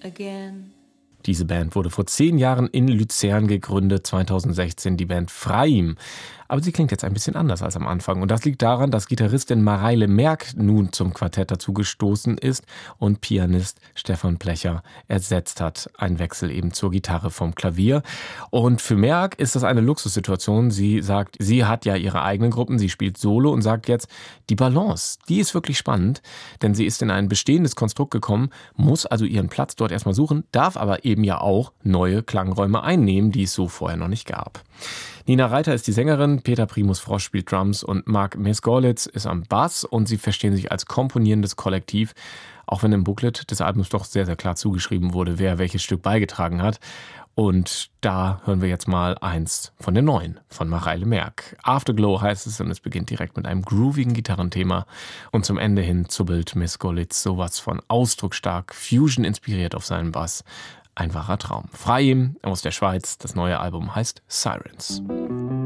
again. Diese Band wurde vor 10 Jahren in Luzern gegründet, 2016 die Band Freim. Aber sie klingt jetzt ein bisschen anders als am Anfang. Und das liegt daran, dass Gitarristin Mareile Merk nun zum Quartett dazugestoßen ist und Pianist Stefan Plecher ersetzt hat. Ein Wechsel eben zur Gitarre vom Klavier. Und für Merk ist das eine Luxussituation. Sie sagt, sie hat ja ihre eigenen Gruppen, sie spielt Solo und sagt jetzt, die Balance, die ist wirklich spannend, denn sie ist in ein bestehendes Konstrukt gekommen, muss also ihren Platz dort erstmal suchen, darf aber eben ja auch neue Klangräume einnehmen, die es so vorher noch nicht gab. Nina Reiter ist die Sängerin, Peter Primus Frosch spielt Drums und Mark Mesgorlitz ist am Bass und sie verstehen sich als komponierendes Kollektiv, auch wenn im Booklet des Albums doch sehr, sehr klar zugeschrieben wurde, wer welches Stück beigetragen hat. Und da hören wir jetzt mal eins von den neuen, von Mareile Merk. Afterglow heißt es und es beginnt direkt mit einem groovigen Gitarrenthema und zum Ende hin zubbelt Mesgorlitz sowas von ausdrucksstark, Fusion inspiriert auf seinen Bass. Ein wahrer Traum. Freim aus der Schweiz, das neue Album heißt Sirens.